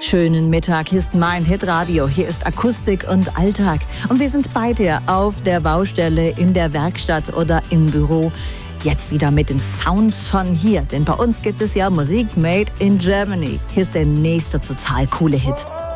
Schönen Mittag, hier ist mein Hitradio, hier ist Akustik und Alltag. Und wir sind bei dir auf der Baustelle, in der Werkstatt oder im Büro. Jetzt wieder mit den Sounds von hier, denn bei uns gibt es ja Musik made in Germany. Hier ist der nächste total coole Hit.